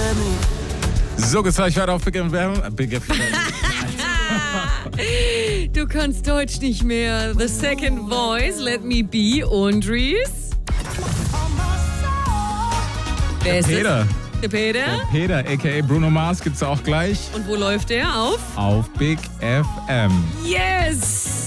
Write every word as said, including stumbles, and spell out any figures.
So, geht's gleich weiter auf Big F M. Big F M. Du kannst Deutsch nicht mehr. The Second Voice, Let Me Be und Reese. Wer ist Peter. das? Der Peter. Der Peter, aka Bruno Mars, gibt's auch gleich. Und wo läuft der? Auf? Auf Big F M. Yes!